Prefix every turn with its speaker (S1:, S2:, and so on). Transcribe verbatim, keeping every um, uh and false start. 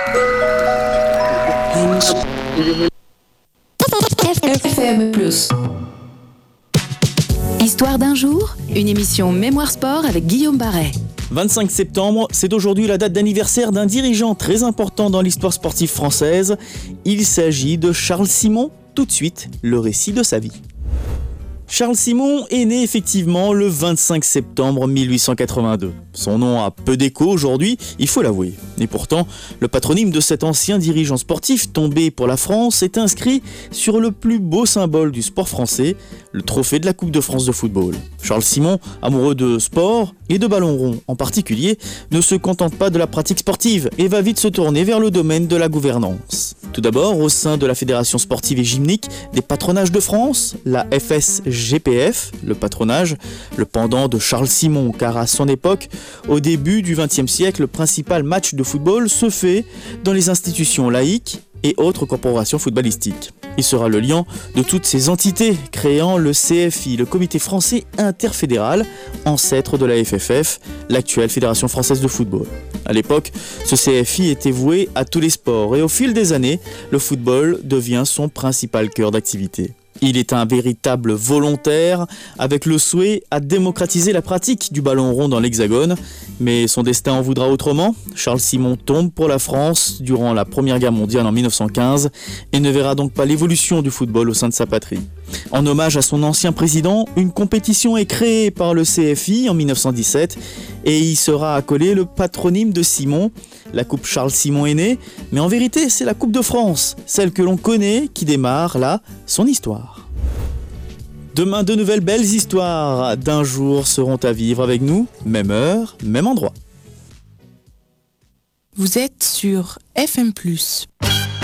S1: F M plus. Histoire d'un jour, une émission Mémoire Sport avec Guillaume Barret.
S2: vingt-cinq septembre, c'est aujourd'hui la date d'anniversaire d'un dirigeant très important dans l'histoire sportive française. Il s'agit de Charles Simon. Tout de suite, le récit de sa vie. Charles Simon est né effectivement le vingt-cinq septembre mille huit cent quatre-vingt-deux. Son nom a peu d'écho aujourd'hui, il faut l'avouer. Et pourtant, le patronyme de cet ancien dirigeant sportif tombé pour la France est inscrit sur le plus beau symbole du sport français, le trophée de la Coupe de France de football. Charles Simon, amoureux de sport et de ballon rond en particulier, ne se contente pas de la pratique sportive et va vite se tourner vers le domaine de la gouvernance. Tout d'abord, au sein de la Fédération sportive et gymnique des patronages de France, la F S G P F, le patronage, le pendant de Charles Simon, car à son époque, au début du vingtième siècle, le principal match de football se fait dans les institutions laïques et autres corporations footballistiques. Il sera le lien de toutes ces entités, créant le C F I, le Comité français interfédéral, ancêtre de la F F F, l'actuelle Fédération française de football. À l'époque, ce C F I était voué à tous les sports et au fil des années, le football devient son principal cœur d'activité. Il est un véritable volontaire, avec le souhait à démocratiser la pratique du ballon rond dans l'Hexagone. Mais son destin en voudra autrement. Charles Simon tombe pour la France durant la Première Guerre mondiale en mille neuf cent quinze et ne verra donc pas l'évolution du football au sein de sa patrie. En hommage à son ancien président, une compétition est créée par le C F I en mille neuf cent dix-sept et y sera accolé le patronyme de Simon. La Coupe Charles Simon est née, mais en vérité c'est la Coupe de France, celle que l'on connaît, qui démarre là son histoire. Demain, de nouvelles belles histoires d'un jour seront à vivre avec nous, même heure, même endroit.
S1: Vous êtes sur F M plus.